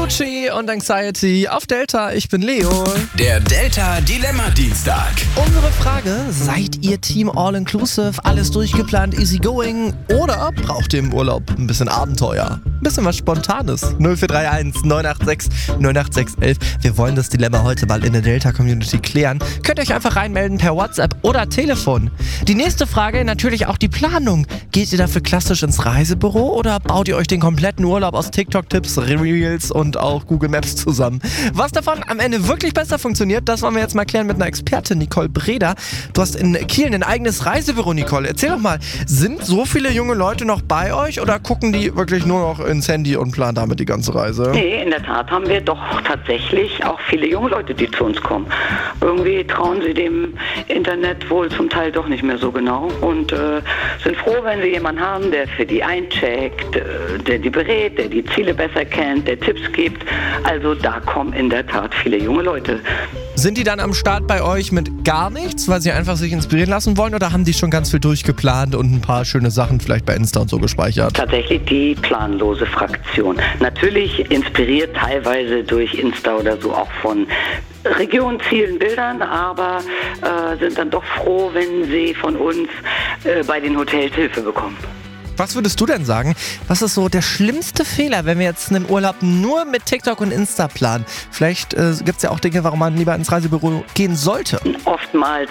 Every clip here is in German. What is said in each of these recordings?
Lucci und Anxiety auf Delta. Ich bin Leo. Der Delta Dilemma Dienstag. Unsere Frage: Seid ihr Team All-Inclusive, alles durchgeplant, easy going, oder braucht ihr im Urlaub ein bisschen Abenteuer? Ein bisschen was Spontanes. 0431 986 98611. Wir wollen das Dilemma heute mal in der Delta-Community klären. Könnt ihr euch einfach reinmelden per WhatsApp oder Telefon. Die nächste Frage, natürlich auch die Planung. Geht ihr dafür klassisch ins Reisebüro oder baut ihr euch den kompletten Urlaub aus TikTok-Tipps, Reels und auch Google Maps zusammen? Was davon am Ende wirklich besser funktioniert, das wollen wir jetzt mal klären mit einer Expertin, Nicole Breder. Du hast in Kiel ein eigenes Reisebüro, Nicole. Erzähl doch mal, sind so viele junge Leute noch bei euch oder gucken die wirklich nur noch ins Handy und planen damit die ganze Reise? Nee, in der Tat haben wir doch tatsächlich auch viele junge Leute, die zu uns kommen. Irgendwie trauen sie dem Internet wohl zum Teil doch nicht mehr so genau und sind froh, wenn sie jemanden haben, der für die eincheckt, der die berät, der die Ziele besser kennt, der Tipps gibt. Also da kommen in der Tat viele junge Leute. Sind die dann am Start bei euch mit gar nichts, weil sie einfach sich inspirieren lassen wollen, oder haben die schon ganz viel durchgeplant und ein paar schöne Sachen vielleicht bei Insta und so gespeichert? Tatsächlich die planlose Fraktion. Natürlich inspiriert teilweise durch Insta oder so auch von Region, Zielen, Bildern, aber sind dann doch froh, wenn sie von uns bei den Hotels Hilfe bekommen. Was würdest du denn sagen? Was ist so der schlimmste Fehler, wenn wir jetzt einen Urlaub nur mit TikTok und Insta planen? Vielleicht gibt es ja auch Dinge, warum man lieber ins Reisebüro gehen sollte. Oftmals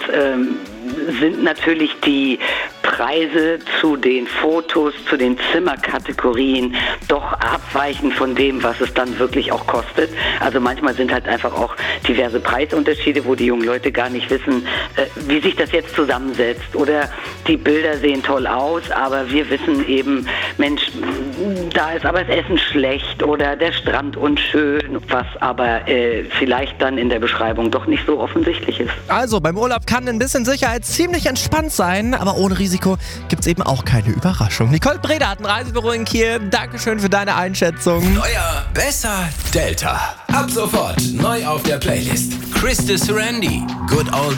sind natürlich die Preise zu den Fotos, zu den Zimmerkategorien doch abweichend von dem, was es dann wirklich auch kostet. Also manchmal sind halt einfach auch diverse Preisunterschiede, wo die jungen Leute gar nicht wissen, wie sich das jetzt zusammensetzt. Oder die Bilder sehen toll aus, aber wir wissen eben, Mensch, da ist aber das Essen schlecht oder der Strand unschön, was aber vielleicht dann in der Beschreibung doch nicht so offensichtlich ist. Also beim Urlaub kann ein bisschen Sicherheit ziemlich entspannt sein, aber ohne Risiko gibt es eben auch keine Überraschung. Nicole Breder hat ein Reisebüro in Kiel. Dankeschön für deine Einschätzung. Neuer, besser, Delta. Ab sofort neu auf der Playlist. Chris de Serendy, Good Old